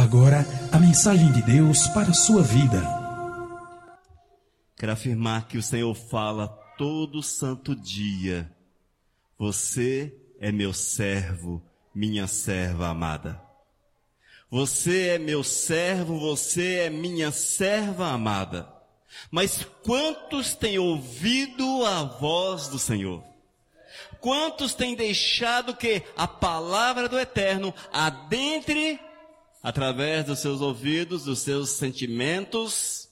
agora a mensagem de Deus para a sua vida. Quero afirmar que o Senhor fala todo santo dia. Você é meu servo, minha serva amada. Você é meu servo, você é minha serva amada. Mas quantos têm ouvido a voz do Senhor? Quantos têm deixado que a palavra do Eterno adentre através dos seus ouvidos, dos seus sentimentos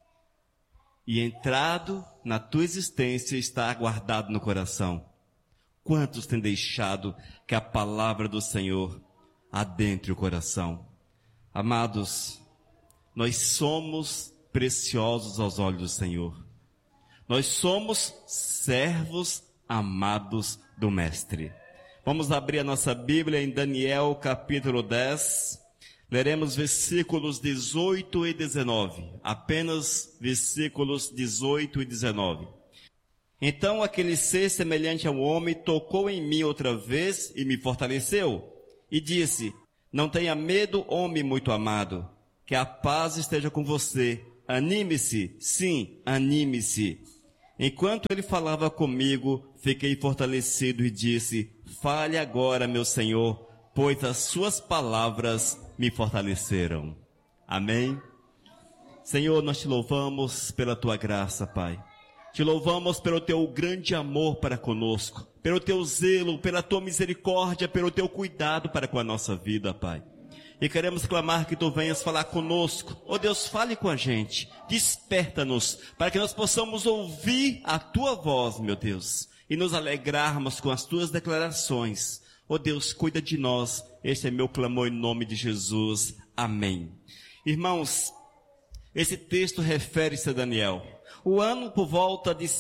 e entrado na tua existência e está guardado no coração? Quantos têm deixado que a palavra do Senhor adentre o coração? Amados, nós somos preciosos aos olhos do Senhor. Nós somos servos amados do Mestre. Vamos abrir a nossa Bíblia em Daniel capítulo 10. Leremos versículos 18 e 19. Apenas versículos 18 e 19. Então aquele ser semelhante a um homem tocou em mim outra vez e me fortaleceu. E disse: não tenha medo, homem muito amado, que a paz esteja com você. Anime-se, sim, anime-se. Enquanto ele falava comigo, fiquei fortalecido e disse: fale agora, meu Senhor, pois as suas palavras me fortaleceram. Amém? Senhor, nós te louvamos pela tua graça, Pai. Te louvamos pelo teu grande amor para conosco, pelo teu zelo, pela tua misericórdia, pelo teu cuidado para com a nossa vida, Pai. E queremos clamar que tu venhas falar conosco. Oh Deus, fale com a gente, desperta-nos, para que nós possamos ouvir a tua voz, meu Deus, e nos alegrarmos com as tuas declarações. Oh Deus, cuida de nós, este é meu clamor em nome de Jesus, amém. Irmãos, esse texto refere-se a Daniel. O ano por volta de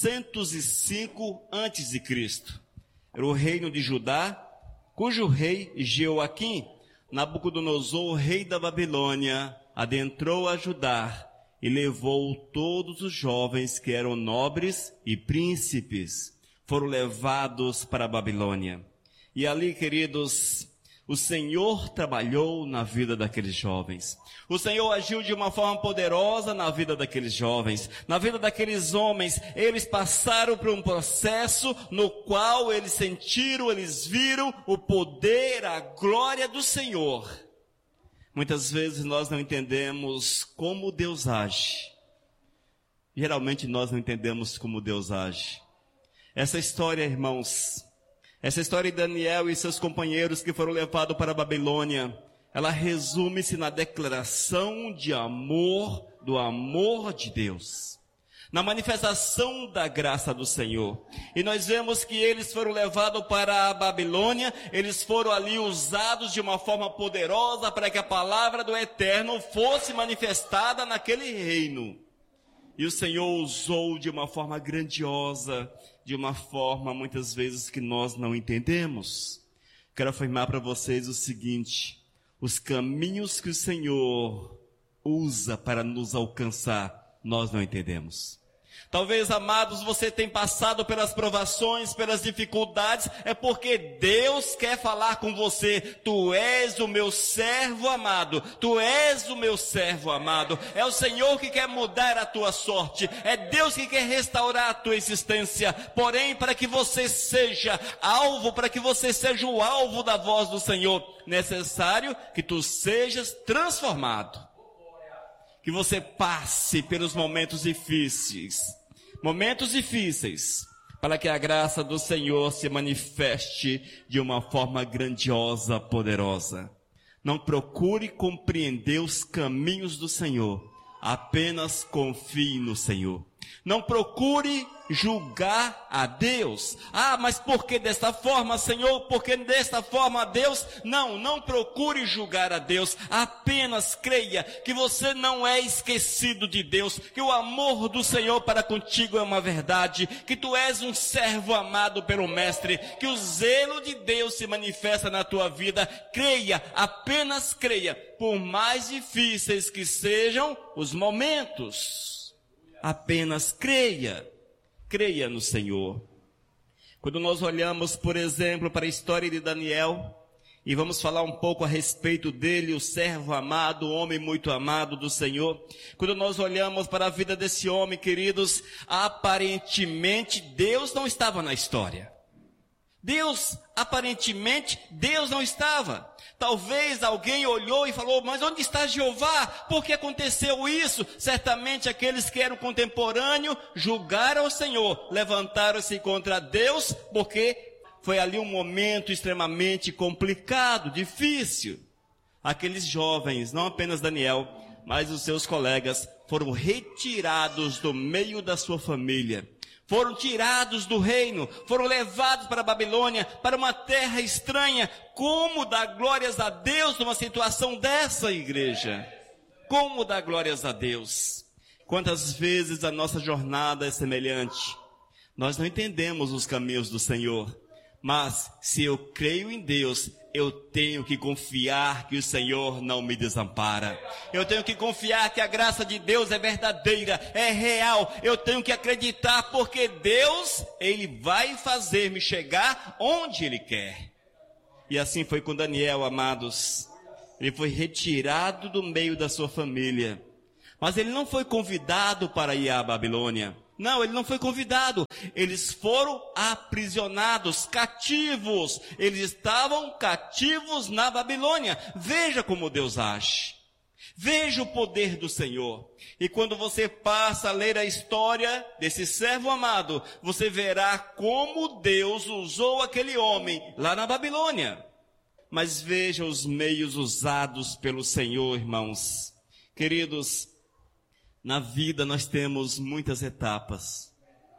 605 a.C. Era o reino de Judá, cujo rei Jeoaquim, Nabucodonosor, rei da Babilônia, adentrou a Judá e levou todos os jovens que eram nobres e príncipes. Foram levados para a Babilônia. E ali, queridos, o Senhor trabalhou na vida daqueles jovens. O Senhor agiu de uma forma poderosa na vida daqueles jovens, na vida daqueles homens. Eles passaram por um processo no qual eles sentiram, eles viram o poder, a glória do Senhor. Muitas vezes nós não entendemos como Deus age. Geralmente nós não entendemos como Deus age. Essa história, irmãos, essa história de Daniel e seus companheiros que foram levados para a Babilônia, ela resume-se na declaração de amor, do amor de Deus, na manifestação da graça do Senhor. E nós vemos que eles foram levados para a Babilônia, eles foram ali usados de uma forma poderosa para que a palavra do Eterno fosse manifestada naquele reino. E o Senhor usou de uma forma grandiosa, de uma forma muitas vezes que nós não entendemos. Quero afirmar para vocês o seguinte: os caminhos que o Senhor usa para nos alcançar, nós não entendemos. Talvez, amados, você tenha passado pelas provações, pelas dificuldades, é porque Deus quer falar com você. Tu és o meu servo amado, tu és o meu servo amado. É o Senhor que quer mudar a tua sorte, é Deus que quer restaurar a tua existência. Porém, para que você seja alvo, para que você seja o alvo da voz do Senhor, necessário que tu sejas transformado. Que você passe pelos momentos difíceis, para que a graça do Senhor se manifeste de uma forma grandiosa, poderosa. Não procure compreender os caminhos do Senhor, apenas confie no Senhor. Não procure julgar a Deus. Ah, mas por que desta forma, Senhor? Por que desta forma, Deus? Não procure julgar a Deus. Apenas creia que você não é esquecido de Deus, que o amor do Senhor para contigo é uma verdade, que tu és um servo amado pelo Mestre, que o zelo de Deus se manifesta na tua vida. Creia, apenas creia, por mais difíceis que sejam os momentos. Apenas creia no Senhor. Quando nós olhamos, por exemplo, para a história de Daniel, E vamos falar um pouco a respeito dele, o servo amado, o homem muito amado do Senhor. Quando nós olhamos para a vida desse homem, queridos, aparentemente Deus não estava na história. Aparentemente Deus não estava. Talvez alguém olhou e falou, mas onde está Jeová? Por que aconteceu isso? Certamente aqueles que eram contemporâneos julgaram o Senhor, levantaram-se contra Deus, porque foi ali um momento extremamente complicado, difícil. Aqueles jovens, não apenas Daniel, mas os seus colegas, foram retirados do meio da sua família. Foram tirados do reino, foram levados para a Babilônia, para uma terra estranha. Como dar glórias a Deus numa situação dessa, igreja? Como dar glórias a Deus? Quantas vezes a nossa jornada é semelhante? Nós não entendemos os caminhos do Senhor. Mas, se eu creio em Deus, eu tenho que confiar que o Senhor não me desampara. Eu tenho que confiar que a graça de Deus é verdadeira, é real. Eu tenho que acreditar porque Deus, Ele vai fazer-me chegar onde Ele quer. E assim foi com Daniel, amados. Ele foi retirado do meio da sua família. Mas ele não foi convidado para ir à Babilônia. Não, ele não foi convidado. Eles foram aprisionados, cativos. Eles estavam cativos na Babilônia. Veja como Deus age. Veja o poder do Senhor. E quando você passa a ler a história desse servo amado, você verá como Deus usou aquele homem lá na Babilônia. Mas veja os meios usados pelo Senhor, irmãos. Queridos, na vida nós temos muitas etapas.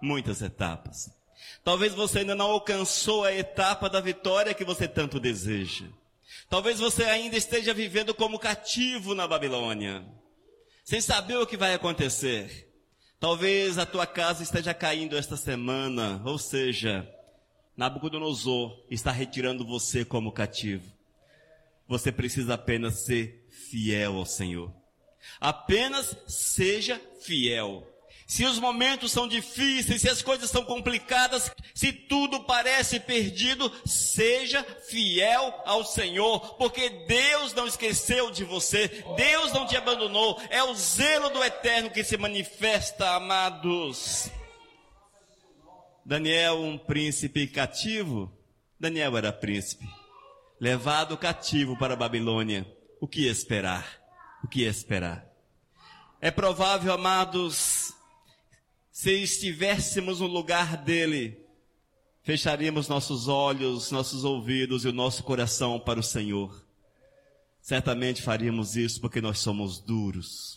Talvez você ainda não alcançou a etapa da vitória que você tanto deseja. Talvez você ainda esteja vivendo como cativo na Babilônia, sem saber o que vai acontecer. Talvez a tua casa esteja caindo esta semana, ou seja, Nabucodonosor está retirando você como cativo. Você precisa apenas ser fiel ao Senhor. Apenas seja fiel. Se os momentos são difíceis, se as coisas são complicadas, se tudo parece perdido, seja fiel ao Senhor, porque Deus não esqueceu de você, Deus não te abandonou, é o zelo do Eterno que se manifesta, amados. Daniel, um príncipe cativo? Daniel era príncipe, levado cativo para a Babilônia. O que esperar? O que esperar? É provável, amados, se estivéssemos no lugar dele, fecharíamos nossos olhos, nossos ouvidos e o nosso coração para o Senhor. Certamente faríamos isso porque nós somos duros.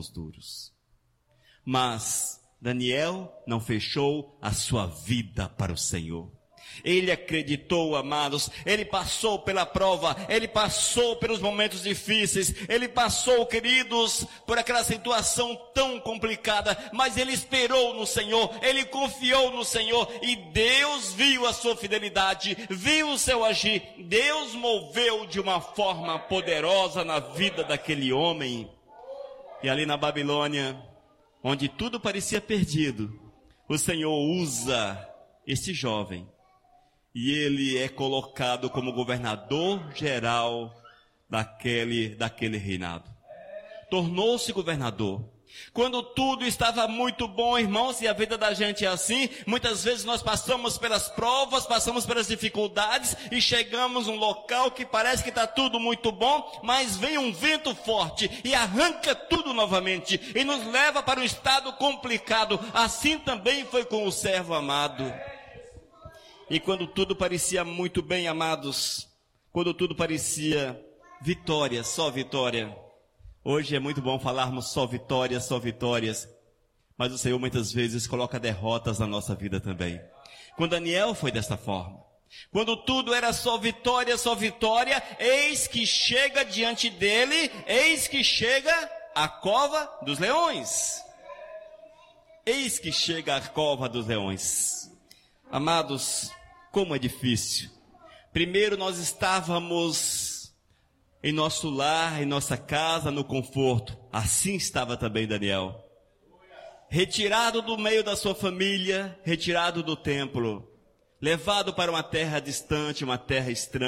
Mas Daniel não fechou a sua vida para o Senhor. Ele acreditou, amados, ele passou pela prova, ele passou pelos momentos difíceis, ele passou, queridos, por aquela situação tão complicada, mas ele esperou no Senhor, ele confiou no Senhor, e Deus viu a sua fidelidade, viu o seu agir. Deus moveu de uma forma poderosa na vida daquele homem. E ali na Babilônia, onde tudo parecia perdido, o Senhor usa esse jovem. E ele é colocado como governador geral daquele reinado. Tornou-se governador. Quando tudo estava muito bom, irmãos, e a vida da gente é assim, muitas vezes nós passamos pelas provas, passamos pelas dificuldades e chegamos num local que parece que está tudo muito bom, mas vem um vento forte e arranca tudo novamente e nos leva para um estado complicado. Assim também foi com o servo amado. E quando tudo parecia muito bem, amados, quando tudo parecia vitória, só vitória. Hoje é muito bom falarmos só vitórias, mas o Senhor muitas vezes coloca derrotas na nossa vida também. Com Daniel foi desta forma. Quando tudo era só vitória, eis que chega diante dele, eis que chega a cova dos leões. Eis que chega a cova dos leões. Amados, como é difícil. Primeiro nós estávamos em nosso lar, em nossa casa, no conforto. Assim estava também Daniel. Retirado do meio da sua família, retirado do templo, levado para uma terra distante, uma terra estranha,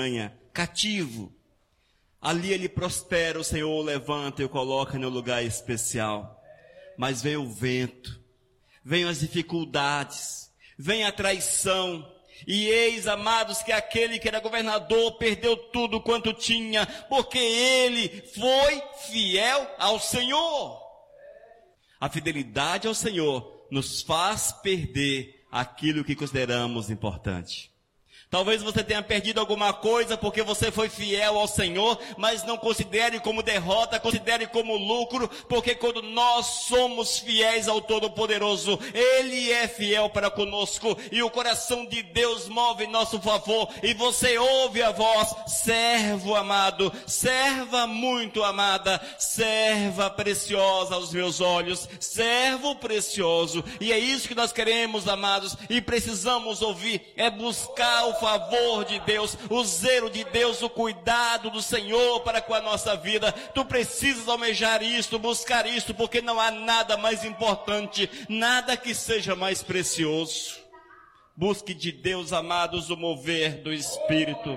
cativo. Ali ele prospera, o Senhor o levanta e o coloca no lugar especial. Mas vem o vento, vem as dificuldades, vem a traição. E eis, amados, que aquele que era governador perdeu tudo quanto tinha, porque ele foi fiel ao Senhor. A fidelidade ao Senhor nos faz perder aquilo que consideramos importante. Talvez você tenha perdido alguma coisa porque você foi fiel ao Senhor, mas não considere como derrota, considere como lucro, porque quando nós somos fiéis ao Todo-Poderoso, Ele é fiel para conosco, e o coração de Deus move em nosso favor, e você ouve a voz: servo amado, serva muito amada, serva preciosa aos meus olhos, servo precioso. E é isso que nós queremos, amados, e precisamos ouvir, é buscar o favor de Deus, o zelo de Deus, o cuidado do Senhor para com a nossa vida. Tu precisas almejar isto, buscar isto, porque não há nada mais importante, nada que seja mais precioso. Busque de Deus, amados, o mover do Espírito.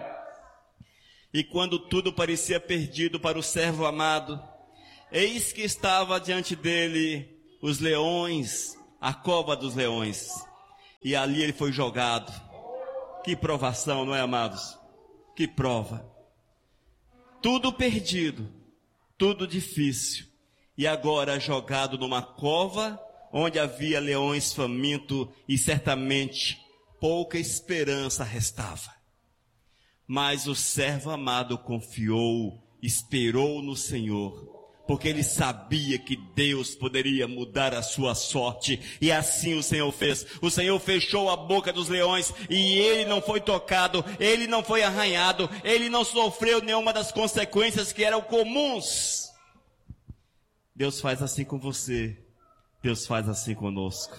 E quando tudo parecia perdido para o servo amado, eis que estava diante dele os leões, a cova dos leões, e ali ele foi jogado. Que provação, não é, amados? Que prova. Tudo perdido, tudo difícil, e agora jogado numa cova, onde havia leões famintos, e certamente pouca esperança restava. Mas o servo amado confiou, esperou no Senhor, porque ele sabia que Deus poderia mudar a sua sorte, e assim o Senhor fez. O Senhor fechou a boca dos leões, e ele não foi tocado, ele não foi arranhado, ele não sofreu nenhuma das consequências que eram comuns. Deus faz assim com você, Deus faz assim conosco.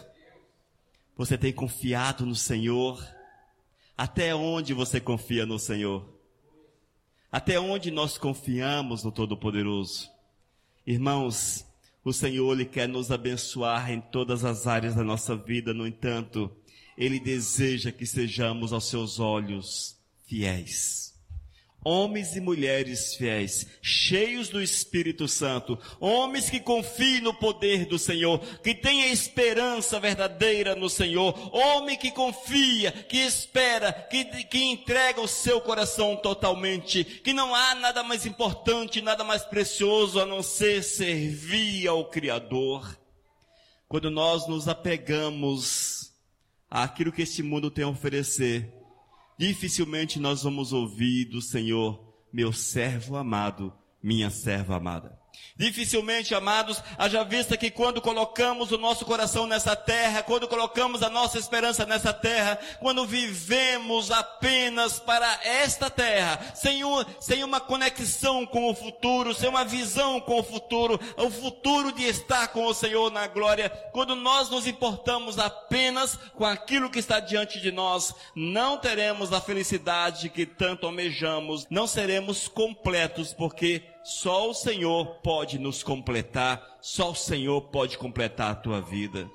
Você tem confiado no Senhor? Até onde você confia no Senhor? Até onde nós confiamos no Todo-Poderoso? Irmãos, o Senhor, Ele quer nos abençoar em todas as áreas da nossa vida. No entanto, Ele deseja que sejamos aos seus olhos fiéis. Homens e mulheres fiéis, cheios do Espírito Santo, homens que confiem no poder do Senhor, que tenham esperança verdadeira no Senhor, homem que confia, que espera, que entrega o seu coração totalmente, que não há nada mais importante, nada mais precioso a não ser servir ao Criador. Quando nós nos apegamos àquilo que este mundo tem a oferecer, dificilmente nós vamos ouvir do Senhor: meu servo amado, minha serva amada. Dificilmente, amados, haja vista que quando colocamos o nosso coração nessa terra, quando colocamos a nossa esperança nessa terra, quando vivemos apenas para esta terra, sem uma conexão com o futuro, sem uma visão com o futuro de estar com o Senhor na glória, quando nós nos importamos apenas com aquilo que está diante de nós, não teremos a felicidade que tanto almejamos, não seremos completos, porque só o Senhor pode nos completar, só o Senhor pode completar a tua vida.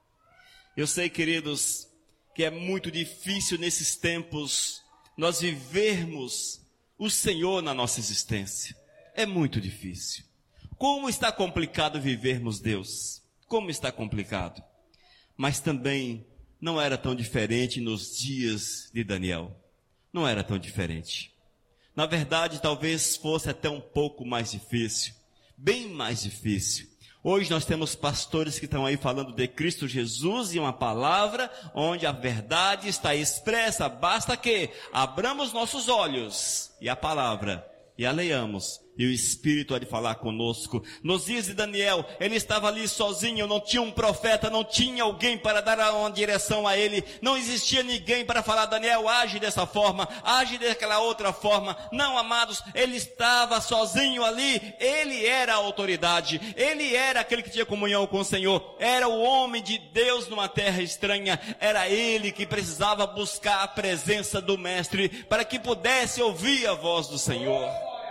Eu sei, queridos, que é muito difícil nesses tempos nós vivermos o Senhor na nossa existência. É muito difícil. Como está complicado vivermos Deus? Como está complicado? Mas também não era tão diferente nos dias de Daniel. Não era tão diferente. Na verdade, talvez fosse até um pouco mais difícil, bem mais difícil. Hoje nós temos pastores que estão aí falando de Cristo Jesus e uma palavra onde a verdade está expressa. Basta que abramos nossos olhos e a palavra e a leiamos. E o Espírito há de falar conosco. Nos dias de Daniel, ele estava ali sozinho, não tinha um profeta, não tinha alguém para dar uma direção a ele, não existia ninguém para falar: Daniel, age dessa forma, age daquela outra forma. Não, amados, ele estava sozinho ali, ele era a autoridade, ele era aquele que tinha comunhão com o Senhor, era o homem de Deus numa terra estranha, era ele que precisava buscar a presença do Mestre, para que pudesse ouvir a voz do Senhor.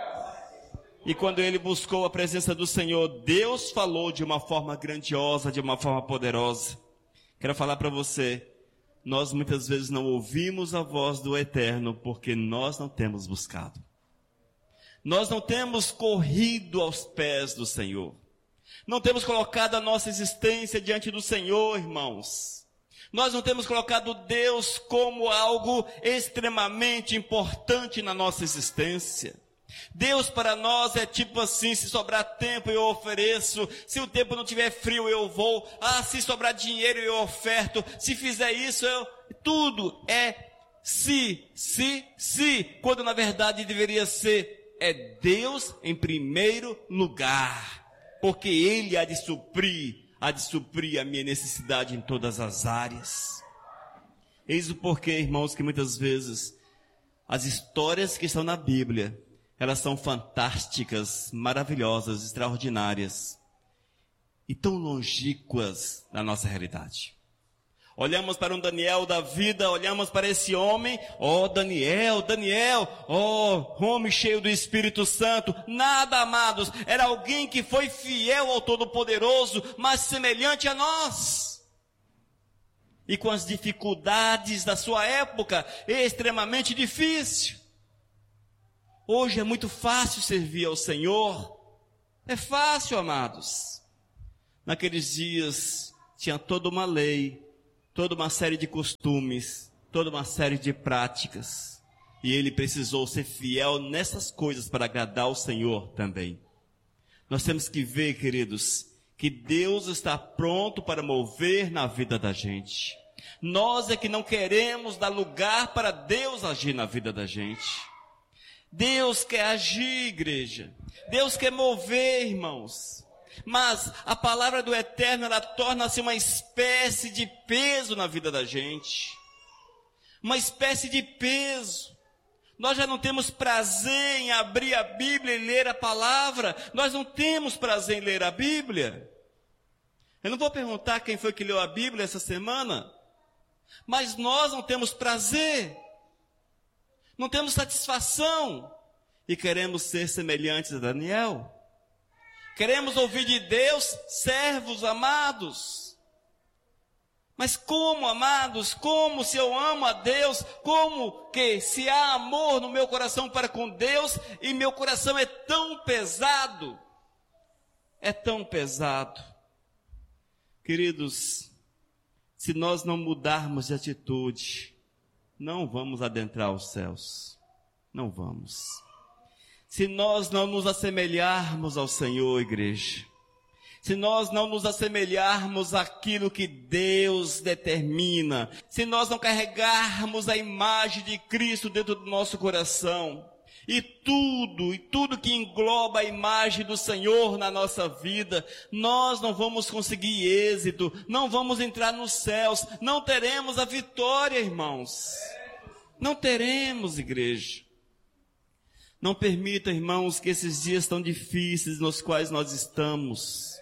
E quando ele buscou a presença do Senhor, Deus falou de uma forma grandiosa, de uma forma poderosa. Quero falar para você, nós muitas vezes não ouvimos a voz do Eterno porque nós não temos buscado. Nós não temos corrido aos pés do Senhor. Não temos colocado a nossa existência diante do Senhor, irmãos. Nós não temos colocado Deus como algo extremamente importante na nossa existência. Deus para nós é tipo assim: se sobrar tempo eu ofereço, se o tempo não tiver frio eu vou, se sobrar dinheiro eu oferto, se fizer isso tudo é se, quando na verdade deveria ser Deus em primeiro lugar, porque Ele há de suprir a minha necessidade em todas as áreas. Eis o porquê, irmãos, que muitas vezes as histórias que estão na Bíblia, elas são fantásticas, maravilhosas, extraordinárias e tão longínquas da nossa realidade. Olhamos para um Daniel da vida, olhamos para esse homem, Daniel, homem cheio do Espírito Santo. Nada, amados, era alguém que foi fiel ao Todo-Poderoso, mas semelhante a nós. E com as dificuldades da sua época, extremamente difícil. Hoje é muito fácil servir ao Senhor. É fácil, amados. Naqueles dias tinha toda uma lei, toda uma série de costumes, toda uma série de práticas. E ele precisou ser fiel nessas coisas para agradar ao Senhor também. Nós temos que ver, queridos, que Deus está pronto para mover na vida da gente. Nós é que não queremos dar lugar para Deus agir na vida da gente. Deus quer agir, igreja. Deus quer mover, irmãos. Mas a palavra do Eterno, ela torna-se uma espécie de peso na vida da gente. Uma espécie de peso. Nós já não temos prazer em abrir a Bíblia e ler a palavra. Nós não temos prazer em ler a Bíblia. Eu não vou perguntar quem foi que leu a Bíblia essa semana. Mas nós não temos prazer. Não temos satisfação. E queremos ser semelhantes a Daniel. Queremos ouvir de Deus, servos amados. Mas como, amados? Como se eu amo a Deus? Como que se há amor no meu coração para com Deus e meu coração é tão pesado? É tão pesado. Queridos, se nós não mudarmos de atitude, não vamos adentrar os céus. Não vamos. Se nós não nos assemelharmos ao Senhor, igreja, se nós não nos assemelharmos àquilo que Deus determina, se nós não carregarmos a imagem de Cristo dentro do nosso coração, e tudo que engloba a imagem do Senhor na nossa vida, nós não vamos conseguir êxito, não vamos entrar nos céus, não teremos a vitória, irmãos. Não teremos, igreja. Não permita, irmãos, que esses dias tão difíceis nos quais nós estamos,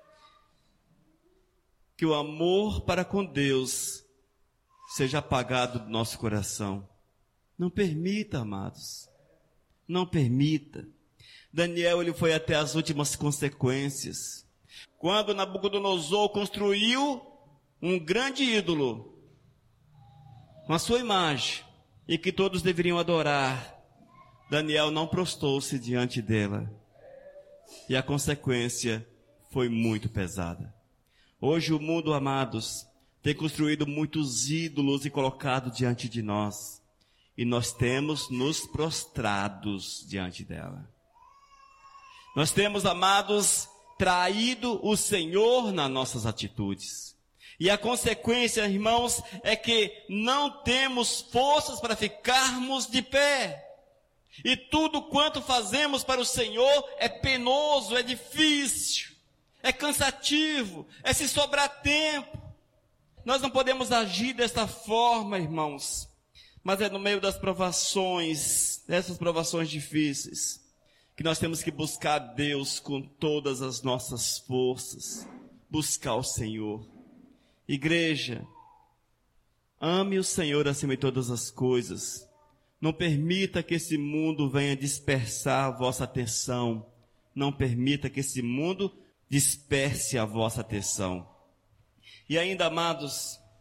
que o amor para com Deus seja apagado do nosso coração. Não permita, amados. Não permita. Daniel, ele foi até as últimas consequências. Quando Nabucodonosor construiu um grande ídolo com a sua imagem e que todos deveriam adorar, Daniel não prostou-se diante dela. E a consequência foi muito pesada. Hoje o mundo, amados, tem construído muitos ídolos e colocado diante de nós. E nós temos nos prostrados diante dela. Nós temos, amados, traído o Senhor nas nossas atitudes. E a consequência, irmãos, é que não temos forças para ficarmos de pé. E tudo quanto fazemos para o Senhor é penoso, é difícil, é cansativo, é se sobrar tempo. Nós não podemos agir desta forma, irmãos. Mas é no meio das provações, dessas provações difíceis, que nós temos que buscar Deus com todas as nossas forças. Buscar o Senhor. Igreja, ame o Senhor acima de todas as coisas. Não permita que esse mundo venha dispersar a vossa atenção. Não permita que esse mundo disperse a vossa atenção. E ainda, amados,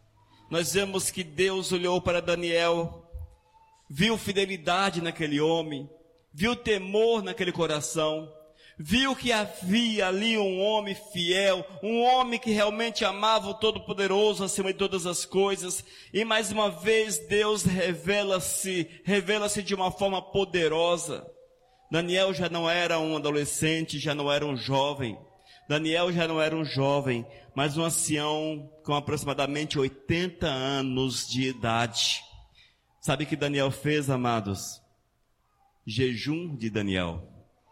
nós vemos que Deus olhou para Daniel, viu fidelidade naquele homem, viu temor naquele coração, viu que havia ali um homem fiel, um homem que realmente amava o Todo-Poderoso acima de todas as coisas, e mais uma vez Deus revela-se de uma forma poderosa. Daniel já não era um adolescente, já não era um jovem. Daniel já não era um jovem, mas um ancião com aproximadamente 80 anos de idade. Sabe o que Daniel fez, amados? Jejum de Daniel.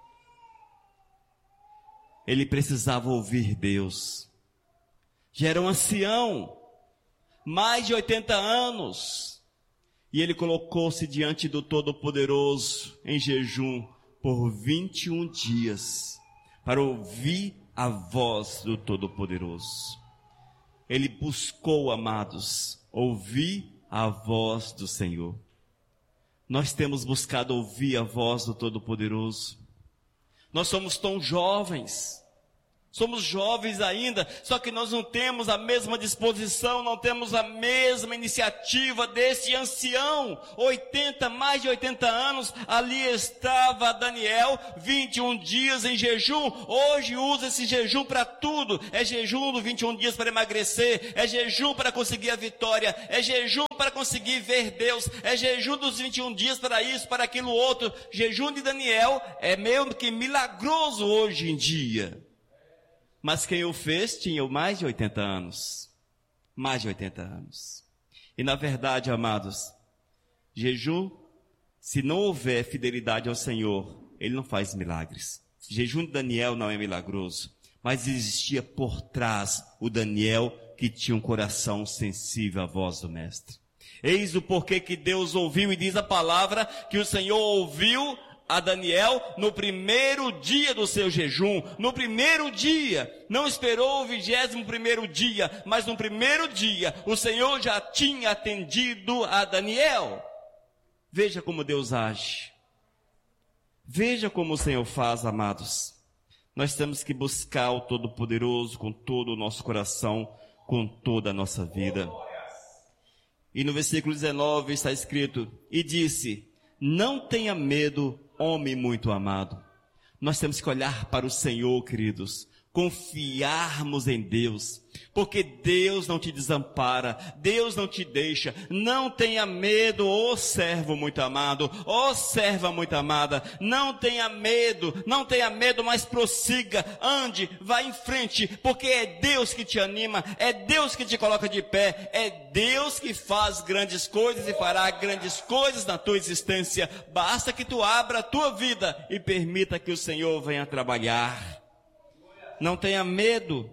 Ele precisava ouvir Deus. Já era um ancião, mais de 80 anos. E ele colocou-se diante do Todo-Poderoso em jejum por 21 dias, para ouvir a voz do Todo-Poderoso. Ele buscou, amados, ouvir a voz do Senhor. Nós temos buscado ouvir a voz do Todo-Poderoso. Nós somos tão jovens, somos jovens ainda, só que nós não temos a mesma disposição, não temos a mesma iniciativa desse ancião, mais de 80 anos, ali estava Daniel, 21 dias em jejum. Hoje usa esse jejum para tudo, é jejum dos 21 dias para emagrecer, é jejum para conseguir a vitória, é jejum para conseguir ver Deus, é jejum dos 21 dias para isso, para aquilo outro. Jejum de Daniel é meio que milagroso hoje em dia. Mas quem o fez tinha mais de 80 anos. Mais de 80 anos. E na verdade, amados, jejum, se não houver fidelidade ao Senhor, ele não faz milagres. Jejum de Daniel não é milagroso, mas existia por trás o Daniel que tinha um coração sensível à voz do Mestre. Eis o porquê que Deus ouviu, e diz a palavra que o Senhor ouviu a Daniel no primeiro dia do seu jejum. No primeiro dia, não esperou o 21º dia, mas no primeiro dia o Senhor já tinha atendido a Daniel. Veja como Deus age, veja como o Senhor faz, amados. Nós temos que buscar o Todo-Poderoso com todo o nosso coração, com toda a nossa vida. E no versículo 19 está escrito: e disse: não tenha medo, homem muito amado. Nós temos que olhar para o Senhor, queridos, confiarmos em Deus, porque Deus não te desampara, Deus não te deixa. Não tenha medo, ó servo muito amado, ó serva muito amada, não tenha medo, mas prossiga, ande, vá em frente, porque é Deus que te anima, é Deus que te coloca de pé, é Deus que faz grandes coisas e fará grandes coisas na tua existência. Basta que tu abra a tua vida e permita que o Senhor venha trabalhar. Não tenha medo,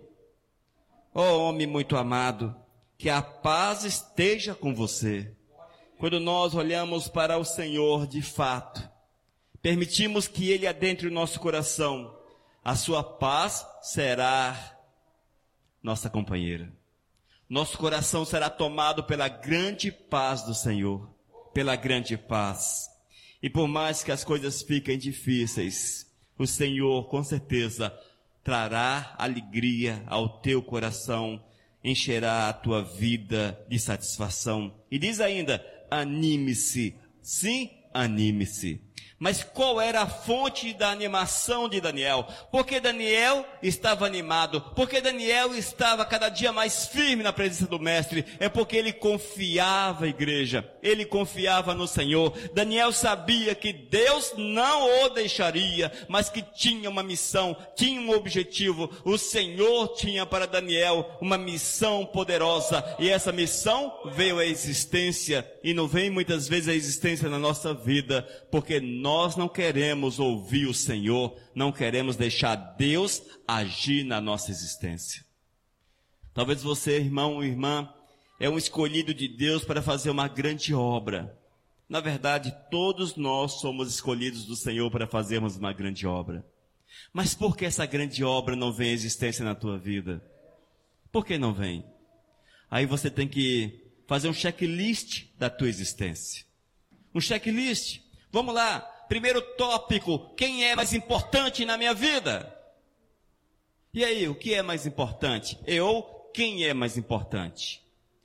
ó homem muito amado, que a paz esteja com você. Quando nós olhamos para o Senhor de fato, permitimos que Ele adentre o nosso coração, a sua paz será nossa companheira. Nosso coração será tomado pela grande paz do Senhor, pela grande paz. E por mais que as coisas fiquem difíceis, o Senhor com certeza trará alegria ao teu coração, encherá a tua vida de satisfação. E diz ainda: anime-se, sim, anime-se. Mas qual era a fonte da animação de Daniel? Porque Daniel estava animado, porque Daniel estava cada dia mais firme na presença do Mestre, é porque ele confiava, igreja, ele confiava no Senhor. Daniel sabia que Deus não o deixaria, mas que tinha uma missão, tinha um objetivo. O Senhor tinha para Daniel uma missão poderosa, e essa missão veio à existência, e não vem muitas vezes à existência na nossa vida, porque nós não queremos ouvir o Senhor, não queremos deixar Deus agir na nossa existência. Talvez você, irmão ou irmã, é um escolhido de Deus para fazer uma grande obra. Na verdade, todos nós somos escolhidos do Senhor para fazermos uma grande obra. Mas por que essa grande obra não vem à existência na tua vida? Por que não vem? Aí você tem que fazer um checklist da tua existência. Um checklist. Vamos lá. Primeiro tópico: quem é mais importante na minha vida? E aí, o que é mais importante? Quem é mais importante?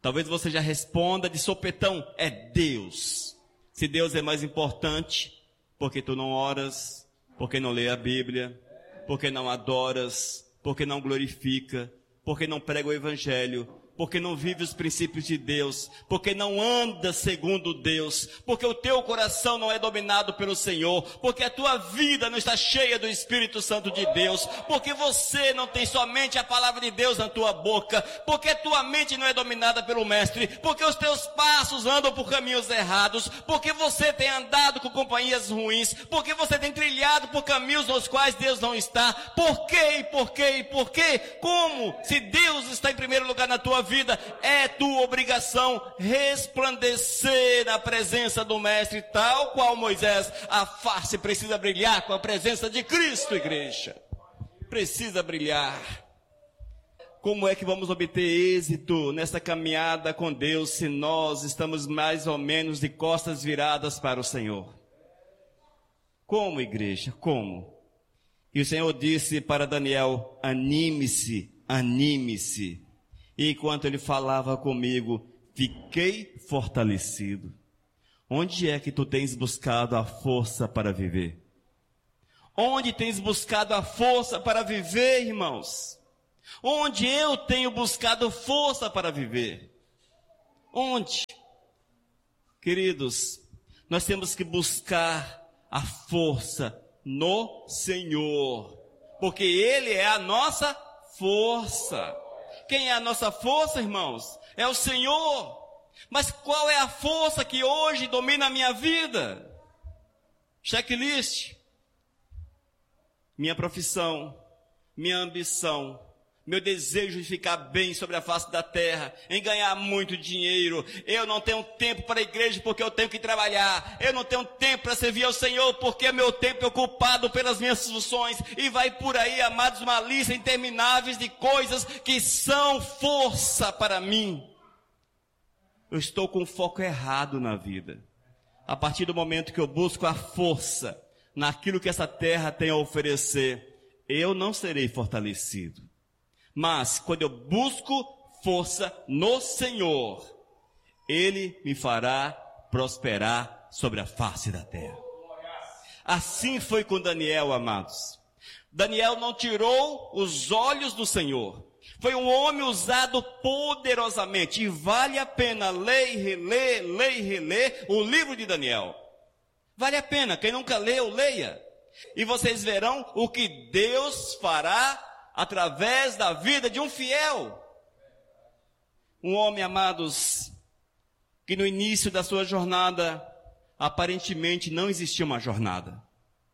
Talvez você já responda de sopetão, é Deus. Se Deus é mais importante, porque tu não oras, porque não lê a Bíblia, porque não adoras, porque não glorifica, porque não prega o Evangelho, porque não vive os princípios de Deus, porque não anda segundo Deus, porque o teu coração não é dominado pelo Senhor, porque a tua vida não está cheia do Espírito Santo de Deus, porque você não tem somente a palavra de Deus na tua boca, porque a tua mente não é dominada pelo Mestre, porque os teus passos andam por caminhos errados, porque você tem andado com companhias ruins, porque você tem trilhado por caminhos nos quais Deus não está. Por quê? Por quê? Por quê? Como? Se Deus está em primeiro lugar na tua vida, é tua obrigação resplandecer na presença do Mestre, tal qual Moisés. A face precisa brilhar com a presença de Cristo, igreja. Precisa brilhar. Como é que vamos obter êxito nessa caminhada com Deus se nós estamos mais ou menos de costas viradas para o Senhor? Como, igreja? Como? E o Senhor disse para Daniel, anime-se, anime-se. E enquanto ele falava comigo, fiquei fortalecido. Onde é que tu tens buscado a força para viver? Onde tens buscado a força para viver, irmãos? Onde eu tenho buscado força para viver? Onde? Queridos, nós temos que buscar a força no Senhor, porque Ele é a nossa força. Quem é a nossa força, irmãos? É o Senhor. Mas qual é a força que hoje domina a minha vida? Checklist. Minha profissão, minha ambição, meu desejo de ficar bem sobre a face da terra, em ganhar muito dinheiro. Eu não tenho tempo para a igreja porque eu tenho que trabalhar. Eu não tenho tempo para servir ao Senhor porque meu tempo é ocupado pelas minhas funções. E vai por aí, amados, uma lista intermináveis de coisas que são força para mim. Eu estou com o foco errado na vida. A partir do momento que eu busco a força naquilo que essa terra tem a oferecer, eu não serei fortalecido. Mas quando eu busco força no Senhor, Ele me fará prosperar sobre a face da terra. Assim foi com Daniel, amados. Daniel não tirou os olhos do Senhor. Foi um homem usado poderosamente. E vale a pena ler e reler o livro de Daniel. Vale a pena. Quem nunca leu, leia. E vocês verão o que Deus fará através da vida de um fiel. Um homem, amados, que no início da sua jornada, aparentemente não existia uma jornada.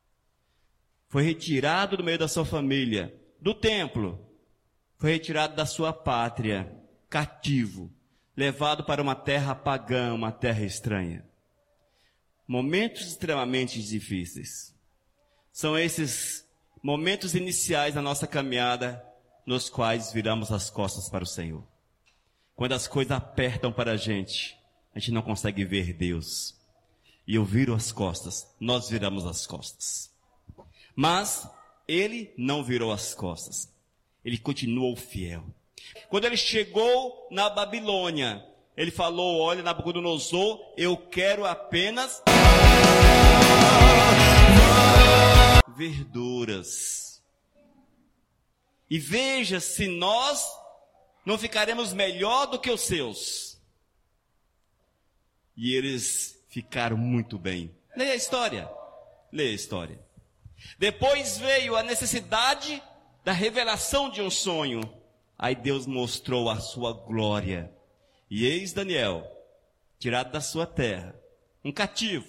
Foi retirado do meio da sua família, do templo. Foi retirado da sua pátria, cativo, levado para uma terra pagã, uma terra estranha. Momentos extremamente difíceis. São esses momentos iniciais da nossa caminhada, nos quais viramos as costas para o Senhor. Quando as coisas apertam para a gente não consegue ver Deus. E eu viro as costas, nós viramos as costas. Mas ele não virou as costas. Ele continuou fiel. Quando ele chegou na Babilônia, ele falou, olha, Nabucodonosor, eu quero apenas verduras. E veja se nós não ficaremos melhor do que os seus. E eles ficaram muito bem. Leia a história. Leia a história. Depois veio a necessidade da revelação de um sonho. Aí Deus mostrou a sua glória. E eis Daniel, tirado da sua terra, um cativo,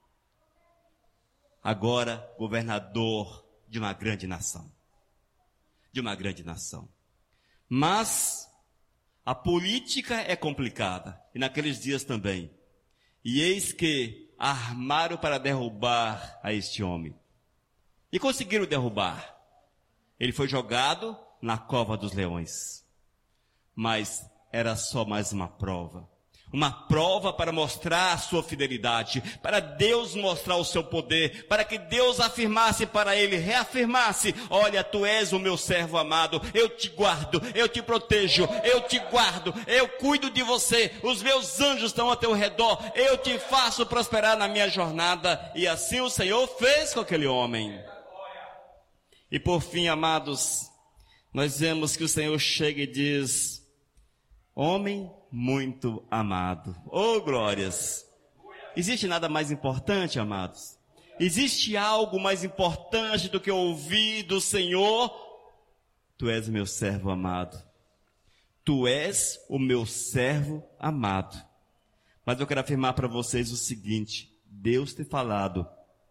agora governador de uma grande nação. De uma grande nação. Mas a política é complicada, e naqueles dias também. E eis que armaram para derrubar a este homem. E conseguiram derrubar. Ele foi jogado na cova dos leões. Mas era só mais uma prova. Uma prova para mostrar a sua fidelidade, para Deus mostrar o seu poder, para que Deus afirmasse para ele, reafirmasse: olha, tu és o meu servo amado, eu te guardo, eu te protejo, eu te guardo, eu cuido de você, os meus anjos estão ao teu redor, eu te faço prosperar na minha jornada. E assim o Senhor fez com aquele homem. E por fim, amados, nós vemos que o Senhor chega e diz: homem muito amado. Oh, glórias! Existe nada mais importante, amados? Existe algo mais importante do que ouvir do Senhor: tu és o meu servo amado. Tu és o meu servo amado. Mas eu quero afirmar para vocês o seguinte: Deus tem falado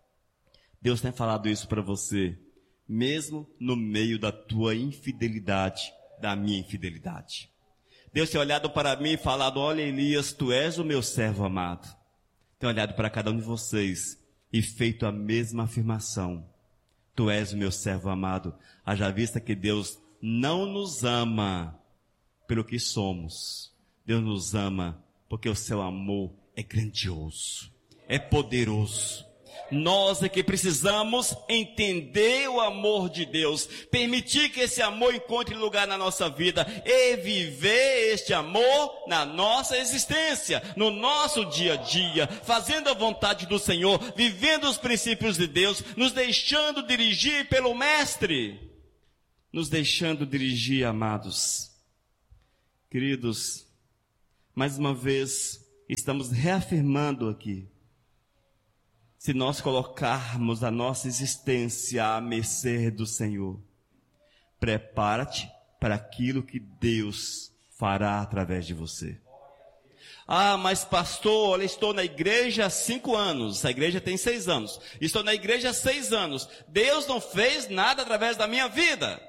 isso para você, mesmo no meio da tua infidelidade, da minha infidelidade. Deus tem olhado para mim e falado: olha, Elias, tu és o meu servo amado. Tem olhado para cada um de vocês e feito a mesma afirmação: tu és o meu servo amado. Haja vista que Deus não nos ama pelo que somos. Deus nos ama porque o seu amor é grandioso, é poderoso. Nós é que precisamos entender o amor de Deus, permitir que esse amor encontre lugar na nossa vida e viver este amor na nossa existência, no nosso dia a dia, fazendo a vontade do Senhor, vivendo os princípios de Deus, nos deixando dirigir pelo Mestre, nos deixando dirigir, amados. Queridos, mais uma vez estamos reafirmando aqui: se nós colocarmos a nossa existência à mercê do Senhor, prepara-te para aquilo que Deus fará através de você. Ah, mas pastor, olha, estou na igreja há 5 anos, a igreja tem 6 anos, estou na igreja há 6 anos, Deus não fez nada através da minha vida.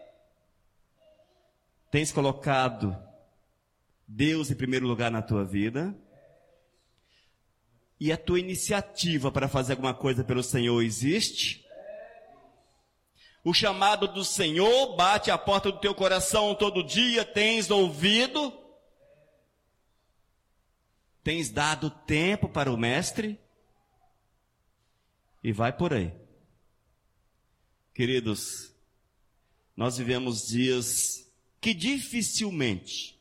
Tens colocado Deus em primeiro lugar na tua vida? E a tua iniciativa para fazer alguma coisa pelo Senhor existe? O chamado do Senhor bate à porta do teu coração todo dia, tens ouvido? Tens dado tempo para o Mestre? E vai por aí. Queridos, nós vivemos dias que dificilmente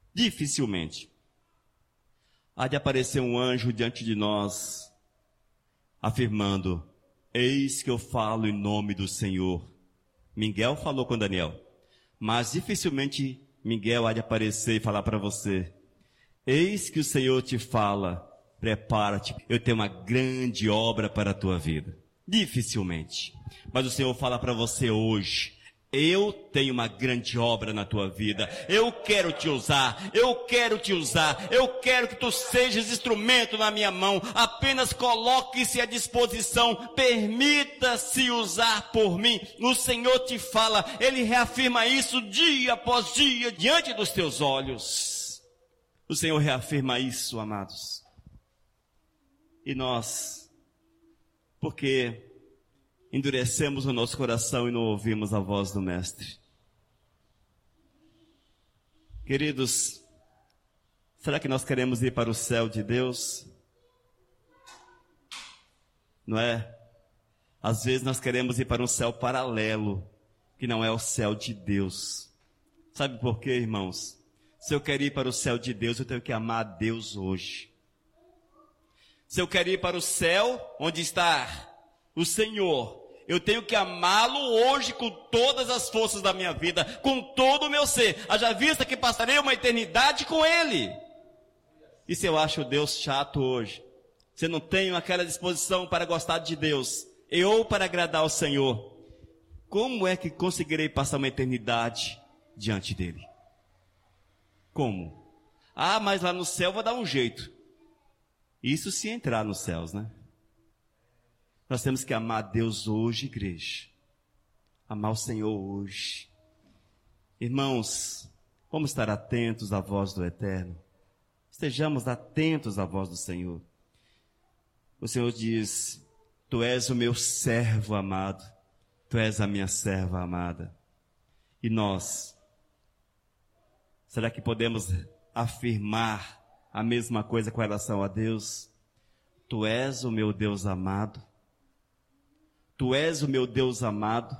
há de aparecer um anjo diante de nós, afirmando: eis que eu falo em nome do Senhor. Miguel falou com Daniel, mas dificilmente Miguel há de aparecer e falar para você: eis que o Senhor te fala, prepara-te, eu tenho uma grande obra para a tua vida. Dificilmente. Mas o Senhor fala para você hoje: eu tenho uma grande obra na tua vida, eu quero te usar, eu quero que tu sejas instrumento na minha mão, apenas coloque-se à disposição, permita-se usar por mim. O Senhor te fala, Ele reafirma isso dia após dia, diante dos teus olhos. O Senhor reafirma isso, amados. E nós, porque endurecemos o nosso coração e não ouvimos a voz do Mestre. Queridos, será que nós queremos ir para o céu de Deus? Não é? Às vezes nós queremos ir para um céu paralelo, que não é o céu de Deus. Sabe por quê, irmãos? Se eu quero ir para o céu de Deus, eu tenho que amar a Deus hoje. Se eu quero ir para o céu, onde está o Senhor, eu tenho que amá-lo hoje com todas as forças da minha vida, com todo o meu ser. Haja vista que passarei uma eternidade com Ele. E se eu acho Deus chato hoje, se eu não tenho aquela disposição para gostar de Deus, ou para agradar ao Senhor, como é que conseguirei passar uma eternidade diante dEle? Como? Ah, mas lá no céu eu vou dar um jeito. Isso se entrar nos céus, né? Nós temos que amar a Deus hoje, igreja. Amar o Senhor hoje. Irmãos, vamos estar atentos à voz do Eterno. Estejamos atentos à voz do Senhor. O Senhor diz: tu és o meu servo amado. Tu és a minha serva amada. E nós, será que podemos afirmar a mesma coisa com relação a Deus. Tu és o meu Deus amado. Tu és o meu Deus amado.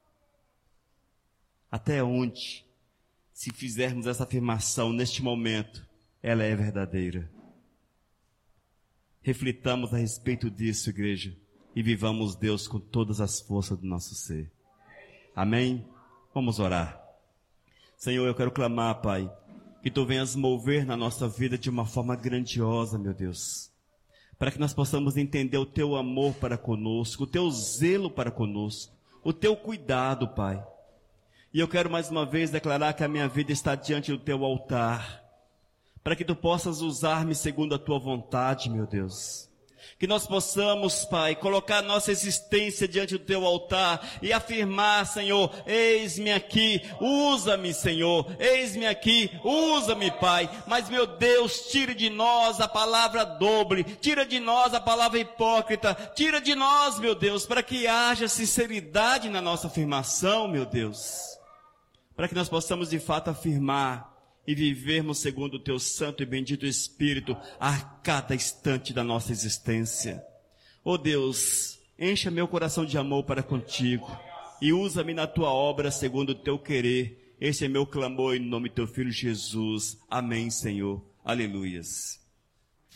Até onde, se fizermos essa afirmação neste momento, ela é verdadeira? Reflitamos a respeito disso, igreja, e vivamos Deus com todas as forças do nosso ser. Amém? Vamos orar. Senhor, eu quero clamar, Pai, que Tu venhas mover na nossa vida de uma forma grandiosa, meu Deus, para que nós possamos entender o Teu amor para conosco, o Teu zelo para conosco, o Teu cuidado, Pai. E eu quero mais uma vez declarar que a minha vida está diante do Teu altar, para que Tu possas usar-me segundo a Tua vontade, meu Deus. Que nós possamos, Pai, colocar nossa existência diante do Teu altar e afirmar, Senhor, eis-me aqui, usa-me, Senhor, eis-me aqui, usa-me, Pai. Mas, meu Deus, tire de nós a palavra dobre, tira de nós a palavra hipócrita, tira de nós, meu Deus, para que haja sinceridade na nossa afirmação, meu Deus. Para que nós possamos de fato afirmar e vivermos segundo o Teu santo e bendito Espírito a cada instante da nossa existência. Oh Deus, encha meu coração de amor para contigo e usa-me na Tua obra segundo o Teu querer. Este é meu clamor em nome do Teu Filho Jesus. Amém, Senhor. Aleluias.